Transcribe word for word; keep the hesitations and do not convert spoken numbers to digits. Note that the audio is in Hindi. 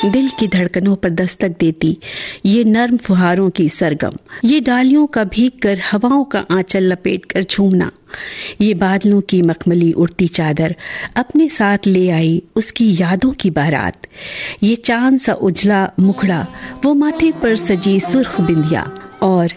दिल की धड़कनों पर दस्तक देती ये नर्म फुहारों की सरगम, ये डालियों का भीग कर हवाओं का आंचल लपेट कर झूमना, ये बादलों की मखमली उड़ती चादर अपने साथ ले आई उसकी यादों की बारात, ये चांद सा उजला मुखड़ा, वो माथे पर सजी सुर्ख बिंदिया और